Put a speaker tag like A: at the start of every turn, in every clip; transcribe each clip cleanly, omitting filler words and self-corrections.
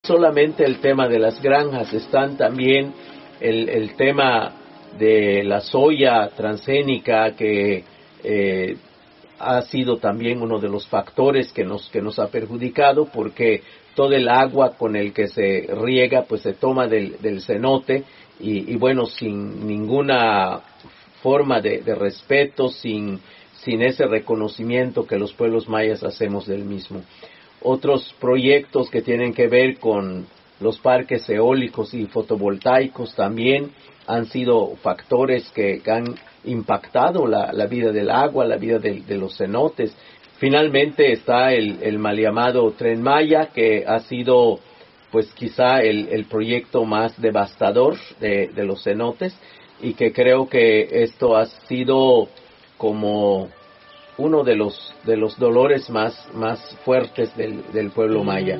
A: Solamente el tema de las granjas, están también el tema de la soya transgénica que ha sido también uno de los factores que nos ha perjudicado, porque todo el agua con el que se riega pues se toma del cenote y bueno, sin ninguna forma de respeto, sin ese reconocimiento que los pueblos mayas hacemos del mismo. Otros proyectos que tienen que ver con los parques eólicos y fotovoltaicos también han sido factores que han impactado la vida del agua, la vida de los cenotes. Finalmente está el mal llamado Tren Maya, que ha sido pues quizá el proyecto más devastador de los cenotes, y que creo que esto ha sido como uno de los dolores más fuertes del pueblo maya.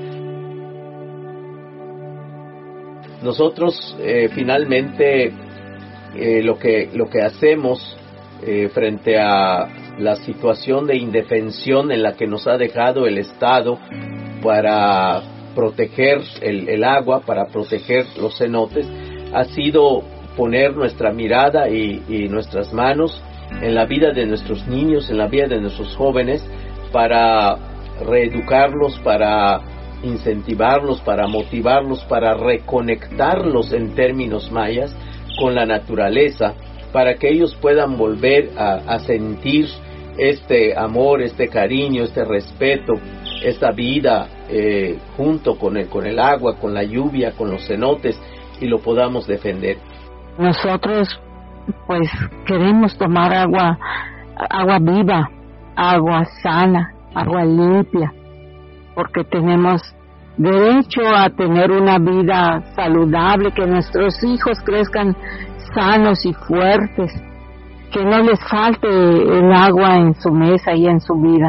A: Nosotros finalmente lo que hacemos frente a la situación de indefensión en la que nos ha dejado el Estado para proteger el agua, para proteger los cenotes, ha sido poner nuestra mirada y nuestras manos en la vida de nuestros niños, en la vida de nuestros jóvenes, para reeducarlos, para incentivarlos, para motivarlos, para reconectarlos en términos mayas con la naturaleza, para que ellos puedan volver a sentir este amor, este cariño, este respeto, esta vida junto con el agua, con la lluvia, con los cenotes, y lo podamos defender.
B: Nosotros pues queremos tomar agua viva, agua sana, agua limpia, porque tenemos derecho a tener una vida saludable, que nuestros hijos crezcan sanos y fuertes, que no les falte el agua en su mesa y en su vida.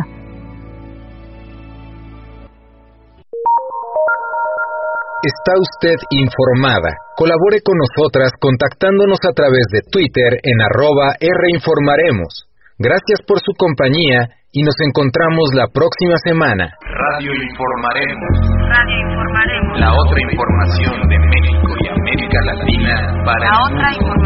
C: Está usted informada. Colabore con nosotras contactándonos a través de Twitter en @Rinformaremos. Gracias por su compañía y nos encontramos la próxima semana.
D: Radio Informaremos. La otra información de México y América Latina para